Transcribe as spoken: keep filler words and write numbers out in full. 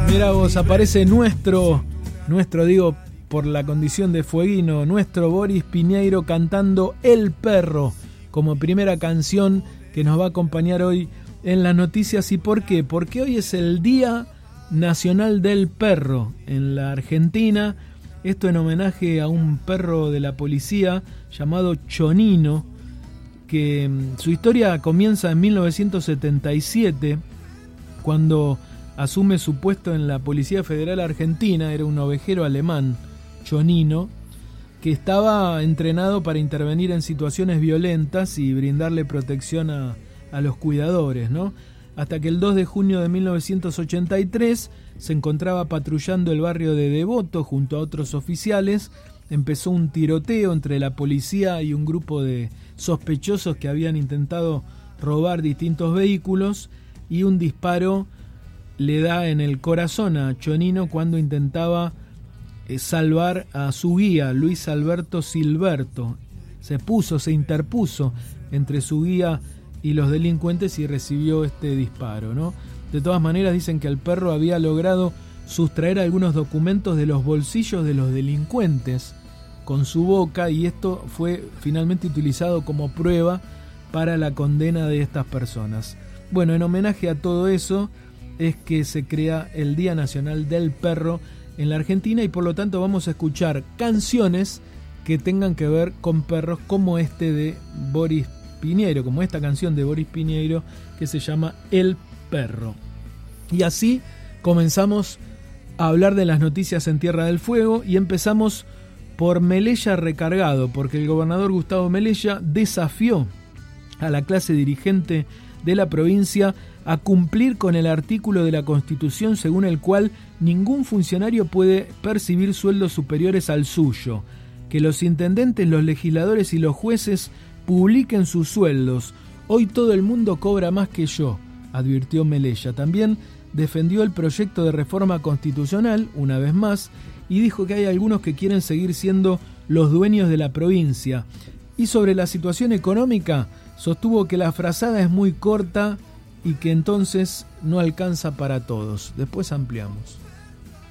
Mirá vos, aparece nuestro, nuestro digo, por la condición de fueguino, nuestro Boris Piñeiro cantando El Perro como primera canción que nos va a acompañar hoy en las noticias. ¿Y por qué? Porque hoy es el Día Nacional del Perro en la Argentina. Esto en homenaje a un perro de la policía llamado Chonino, que su historia comienza en mil novecientos setenta y siete, cuando asume su puesto en la Policía Federal Argentina. Era un ovejero alemán, Chonino, que estaba entrenado para intervenir en situaciones violentas y brindarle protección a, a los cuidadores, ¿no? Hasta que el dos de junio de mil novecientos ochenta y tres se encontraba patrullando el barrio de Devoto junto a otros oficiales. Empezó un tiroteo entre la policía y un grupo de sospechosos que habían intentado robar distintos vehículos, y un disparo le da en el corazón a Chonino cuando intentaba eh, salvar a su guía, Luis Alberto Silberto. Se puso, se interpuso entre su guía y los delincuentes y recibió este disparo, ¿no? De todas maneras, dicen que el perro había logrado sustraer algunos documentos de los bolsillos de los delincuentes con su boca, y esto fue finalmente utilizado como prueba para la condena de estas personas. Bueno, en homenaje a todo eso es que se crea el Día Nacional del Perro en la Argentina, y por lo tanto vamos a escuchar canciones que tengan que ver con perros, como este de Boris Piñeiro, como esta canción de Boris Piñeiro que se llama El Perro. Y así comenzamos a hablar de las noticias en Tierra del Fuego, y empezamos por Melella recargado, porque el gobernador Gustavo Melella desafió a la clase dirigente de la provincia a cumplir con el artículo de la Constitución según el cual ningún funcionario puede percibir sueldos superiores al suyo, que los intendentes, los legisladores y los jueces publiquen sus sueldos. Hoy todo el mundo cobra más que yo, advirtió Melella. También defendió el proyecto de reforma constitucional, una vez más, y dijo que hay algunos que quieren seguir siendo los dueños de la provincia. Y sobre la situación económica, sostuvo que la frazada es muy corta y que entonces no alcanza para todos. Después ampliamos.